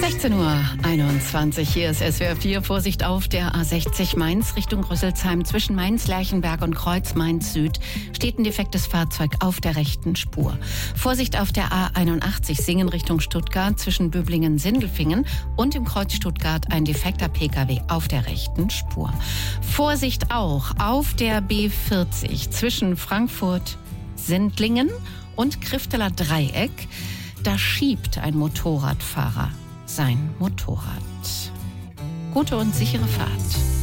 16:21 Uhr, hier ist SWR 4. Vorsicht auf der A60 Mainz Richtung Rüsselsheim. Zwischen Mainz-Lerchenberg und Kreuz Mainz Süd steht ein defektes Fahrzeug auf der rechten Spur. Vorsicht auf der A81 Singen Richtung Stuttgart. Zwischen Böblingen-Sindelfingen und im Kreuz Stuttgart ein defekter Pkw auf der rechten Spur. Vorsicht auch auf der B40 zwischen Frankfurt-Sendlingen und Krifteler Dreieck. Da schiebt ein Motorradfahrer sein Motorrad. Gute und sichere Fahrt.